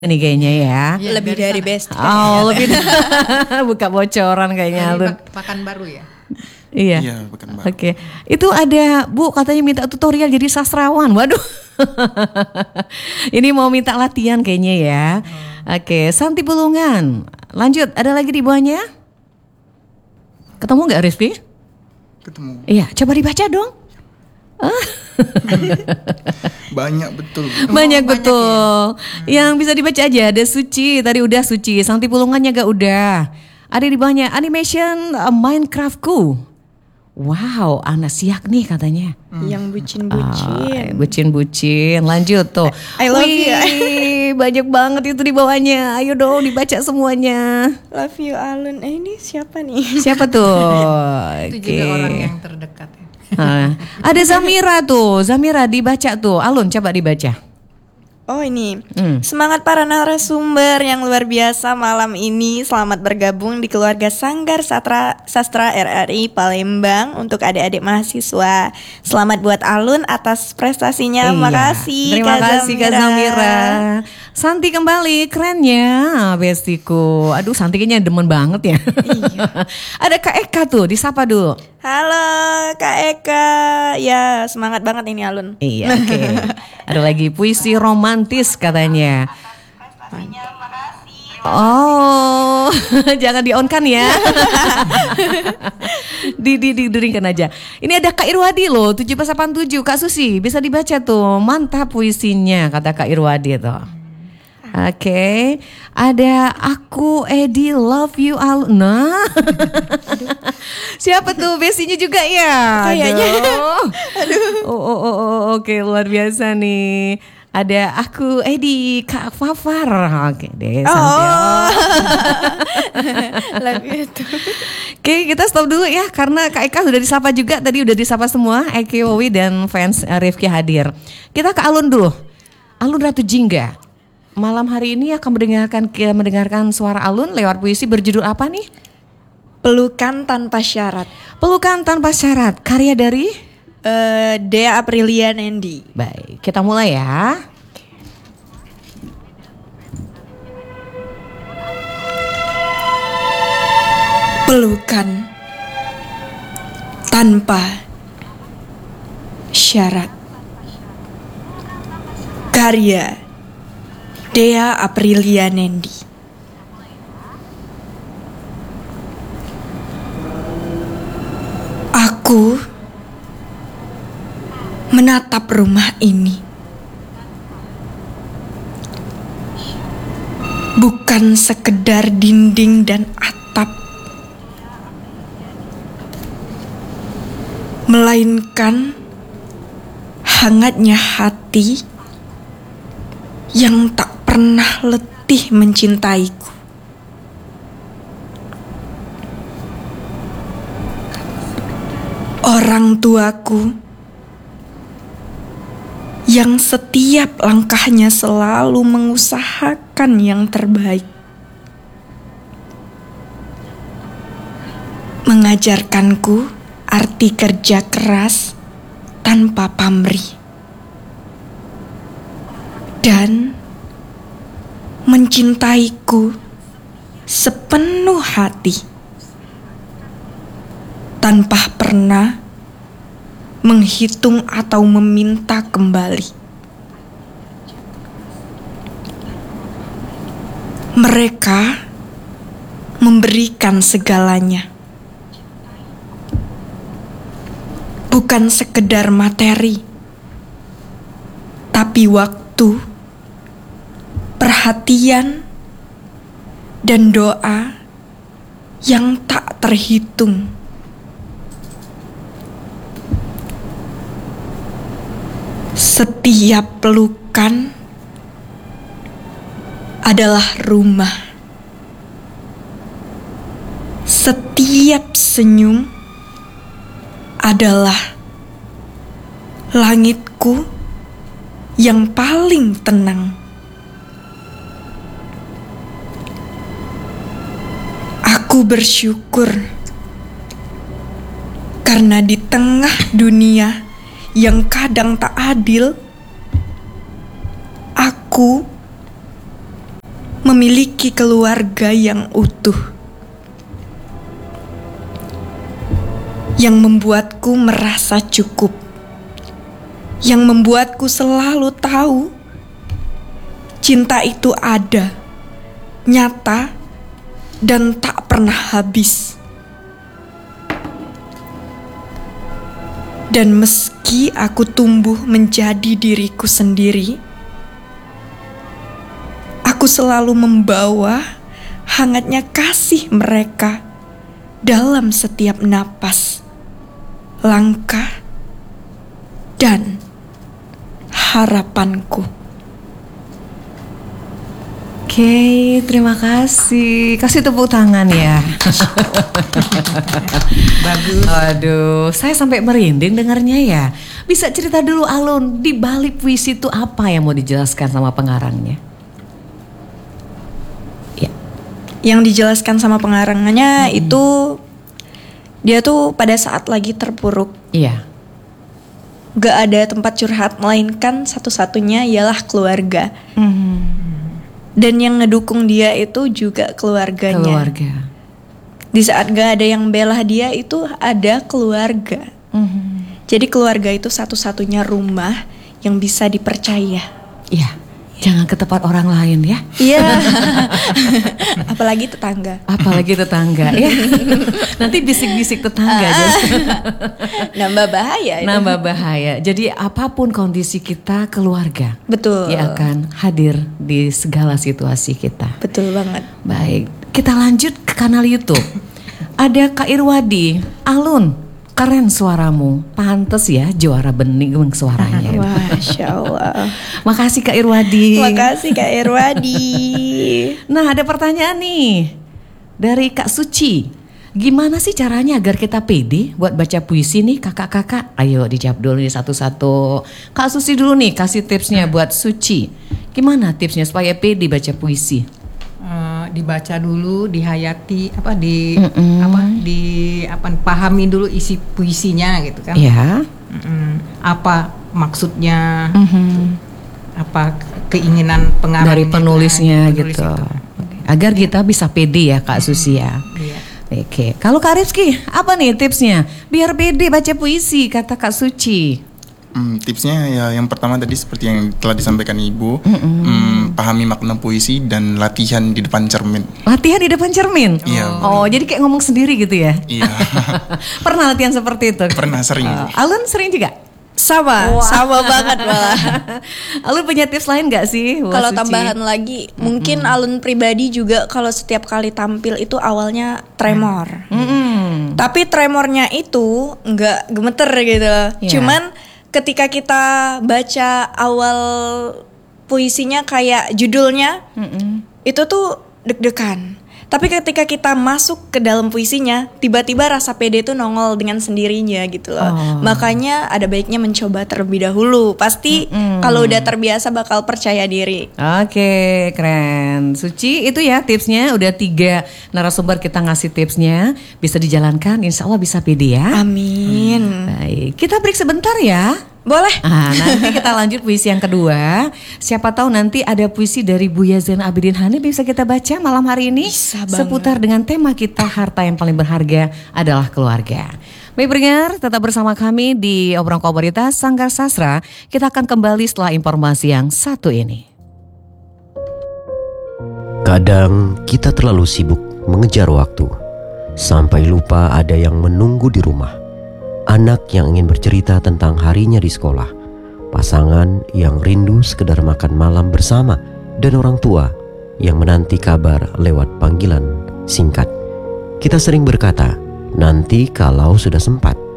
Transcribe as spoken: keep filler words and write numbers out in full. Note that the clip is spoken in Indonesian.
Ini kayaknya ya. Ya, lebih dari, dari best. Oh, lebih buka bocoran kayaknya Alun. Pakan baru ya? Iya. Iya, pakan baru. Oke. Itu ada Bu katanya minta tutorial jadi sastrawan. Waduh. Ini mau minta latihan kayaknya ya. Hmm. Oke, Santi Pulungan. Lanjut, ada lagi di bawahnya? Ketemu nggak Rizky? Ketemu. Iya, coba dibaca dong. Banyak betul. Oh, banyak betul. Ya? Yang bisa dibaca aja. Ada Suci, tadi udah Suci. Santi Pulungannya gak udah. Ada di bawahnya animation uh, Minecraftku. Wow, anak siak nih katanya. Hmm. Yang bucin-bucin. Uh, bucin-bucin. Lanjut tuh. I love Wih, you. banyak banget itu di bawahnya. Ayo dong dibaca semuanya. Love you Alun. Eh ini siapa nih? Siapa tuh? Itu okay. juga orang yang terdekat ya. Nah, ada Zamira tuh, Zamira dibaca tuh. Alun coba dibaca. Oh ini, hmm. Semangat para narasumber yang luar biasa malam ini. Selamat bergabung di keluarga Sanggar Sastra, Sastra R R I Palembang untuk adik-adik mahasiswa. Selamat buat Alun atas prestasinya. Iya. Makasih Terima Kak kasih Kak Zamira. Santi kembali, kerennya bestiku. Aduh Santi kayaknya demen banget ya. Iya. Ada Kak Eka tuh, disapa dulu. Halo Kak Eka. Ya semangat banget ini Alun. Iya oke okay. Ada lagi puisi romantis katanya. Oh jangan di on kan ya. di, di, di deringkan aja. Ini ada Kak Irwadi loh tujuh belas delapan puluh tujuh. Kak Susi bisa dibaca tuh. Mantap puisinya kata Kak Irwadi tuh. Oke, okay. Ada aku Edi love you all. Nah, siapa tuh bestinya juga ya? Kayaknya. Aduh. Aduh. Oh, oh, oh, oh oke okay. Luar biasa nih. Ada aku Edi Kak Fafar. Oke okay, deh. Oh. Love you too. Oke okay, kita stop dulu ya karena Kak Eka sudah disapa juga tadi udah disapa semua Eki Wowi dan fans Rifki hadir. Kita ke Alun dulu. Alun Ratu Jingga. Malam hari ini akan mendengarkan mendengarkan suara Alun lewat puisi berjudul apa nih? Pelukan Tanpa Syarat. Pelukan Tanpa Syarat, karya dari uh, Dea Aprilia Nendi. Baik, kita mulai ya. Pelukan tanpa syarat. Karya Dea Aprilia Nendi. Aku menatap rumah ini bukan sekedar dinding dan atap, melainkan hangatnya hati yang tak pernah letih mencintaiku. Orang tuaku yang setiap langkahnya selalu mengusahakan yang terbaik, mengajarkanku arti kerja keras tanpa pamrih, dan mencintaiku sepenuh hati tanpa pernah menghitung atau meminta kembali. Mereka memberikan segalanya, bukan sekedar materi, tapi waktu, perhatian, dan doa yang tak terhitung. Setiap pelukan adalah rumah. Setiap senyum adalah langitku yang paling tenang. Aku bersyukur karena di tengah dunia yang kadang tak adil, aku memiliki keluarga yang utuh, yang membuatku merasa cukup, yang membuatku selalu tahu cinta itu ada, nyata, dan tak pernah habis. Dan meski aku tumbuh menjadi diriku sendiri, aku selalu membawa hangatnya kasih mereka dalam setiap napas, langkah, dan harapanku. Oke, terima kasih. Kasih tepuk tangan ya. Bagus. Aduh, saya sampai merinding dengarnya ya. Bisa cerita dulu Alun, di balik puisi itu apa yang mau dijelaskan sama pengarangnya? Ya. Yang dijelaskan sama pengarangnya hmm. itu dia tuh pada saat lagi terpuruk, Iya. gak ada tempat curhat melainkan satu-satunya ialah keluarga. Mhm. Dan yang ngedukung dia itu juga keluarganya. Keluarga. Di saat gak ada yang bela dia itu ada keluarga. Mhm. Jadi keluarga itu satu-satunya rumah yang bisa dipercaya. Iya. Jangan ke tempat orang lain ya. Iya. Apalagi tetangga. Apalagi tetangga ya. Nanti bisik-bisik tetangga. Nambah bahaya itu. Nambah bahaya. Jadi apapun kondisi kita, keluarga. Betul. Ya akan hadir di segala situasi kita. Betul banget. Baik, kita lanjut ke kanal YouTube. Ada Kak Irwadi, Alun, keren suaramu, pantes ya juara bening suaranya. Masya Allah. Makasih Kak Irwadi. Makasih Kak Irwadi. Nah ada pertanyaan nih dari Kak Suci. Gimana sih caranya agar kita pede buat baca puisi nih kakak-kakak? Ayo dijawab dulu nih satu-satu. Kak Suci dulu nih kasih tipsnya buat Suci. Gimana tipsnya supaya pede baca puisi? Uh, dibaca dulu, dihayati, apa di Mm-mm. apa di apa pahami dulu isi puisinya gitu kan? Ya. Mm-mm. Apa maksudnya? Mhm. Apa keinginan pengarang Dari penulisnya penulis gitu. itu. Agar kita bisa pede ya Kak Susi ya. Iya. Oke, kalau Kak Rizky apa nih tipsnya biar pede baca puisi kata Kak Suci? Hmm, tipsnya ya yang pertama tadi seperti yang telah disampaikan Ibu, hmm, pahami makna puisi dan latihan di depan cermin. Latihan di depan cermin? Iya. Oh, jadi kayak ngomong sendiri gitu ya? Iya. Pernah latihan seperti itu? Pernah sering. Oh, Alun sering juga? Sama, Wah. sama banget malah. Alun punya tips lain gak sih? Wah, Kalau Suci. tambahan lagi, mungkin Alun pribadi juga kalau setiap kali tampil itu awalnya tremor. Mm-mm. Tapi tremornya itu nggak gemeter gitu. Iya. Cuman ketika kita baca awal puisinya kayak judulnya, Mm-mm. itu tuh deg-degan. Tapi ketika kita masuk ke dalam puisinya, tiba-tiba rasa pede tuh nongol dengan sendirinya gitu loh. Oh. Makanya ada baiknya mencoba terlebih dahulu. Pasti Mm-mm. kalau udah terbiasa bakal percaya diri. Oke, keren. Suci itu ya tipsnya. Udah tiga narasumber kita ngasih tipsnya. Bisa dijalankan, insya Allah bisa pede ya. Amin. Baik, kita break sebentar ya. Boleh? Ah, nanti kita lanjut puisi yang kedua. Siapa tahu nanti ada puisi dari Buya Zainal Abidin Hanif bisa kita baca malam hari ini. Bisa banget. Seputar dengan tema kita, harta yang paling berharga adalah keluarga. Baik pendengar, tetap bersama kami di Obrol Komunitas Sanggar Sastra. Kita akan kembali setelah informasi yang satu ini. Kadang kita terlalu sibuk mengejar waktu, sampai lupa ada yang menunggu di rumah. Anak yang ingin bercerita tentang harinya di sekolah, pasangan yang rindu sekedar makan malam bersama, dan orang tua yang menanti kabar lewat panggilan singkat. Kita sering berkata, nanti kalau sudah sempat.